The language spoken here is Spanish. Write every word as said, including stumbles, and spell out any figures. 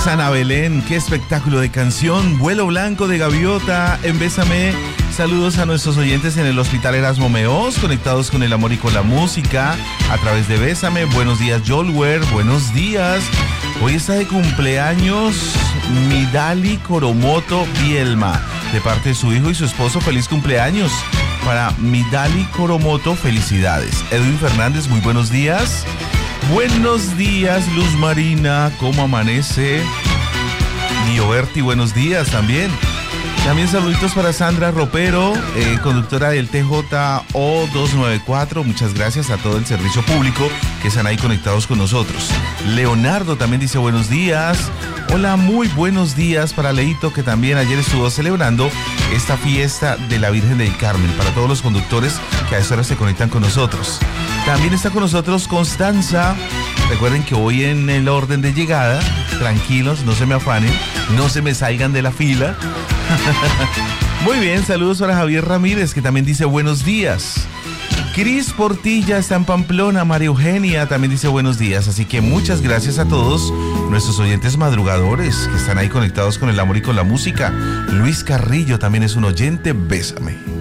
Es Ana Belén, qué espectáculo de canción. Vuelo blanco de gaviota en Bésame. Saludos a nuestros oyentes en el Hospital Erasmo Meós, conectados con el amor y con la música a través de Bésame. Buenos días, Jolwer, buenos días. Hoy está de cumpleaños Midali Coromoto Bielma, de parte de su hijo y su esposo. Feliz cumpleaños para Midali Coromoto, felicidades. Edwin Fernández, muy buenos días. Buenos días, Luz Marina, ¿cómo amanece? Dioberti, buenos días también. También saluditos para Sandra Ropero, eh, conductora del T J O doscientos noventa y cuatro. Muchas gracias a todo el servicio público que están ahí conectados con nosotros. Leonardo también dice buenos días. Hola, muy buenos días para Leito, que también ayer estuvo celebrando esta fiesta de la Virgen del Carmen. Para todos los conductores que a esta hora se conectan con nosotros. También está con nosotros Constanza. Recuerden que hoy en el orden de llegada, tranquilos, no se me afanen, no se me salgan de la fila. Muy bien, saludos para Javier Ramírez, que también dice buenos días. Cris Portilla está en Pamplona. María Eugenia también dice buenos días. Así que muchas gracias a todos nuestros oyentes madrugadores que están ahí conectados con el amor y con la música. Luis Carrillo también es un oyente. Bésame.